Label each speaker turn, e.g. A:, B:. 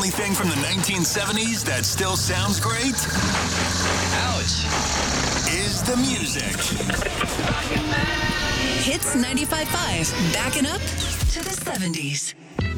A: only thing from the 1970s that still sounds great?
B: Ouch.
A: Is the music.
C: Hits 95.5, backing up to the 70s.